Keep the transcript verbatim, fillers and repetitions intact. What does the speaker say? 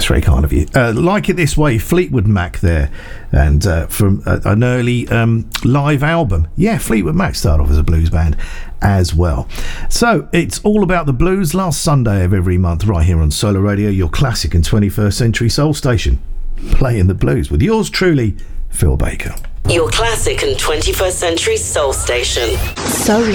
very kind of you. Uh, Like It This Way, Fleetwood Mac there, and uh, from uh, an early um, live album. Yeah, Fleetwood Mac started off as a blues band as well. So it's all about the blues, last Sunday of every month right here on Solar Radio, your classic and twenty-first century soul station, playing the blues with yours truly, Phil Baker. Your classic and twenty-first century soul station. Solar.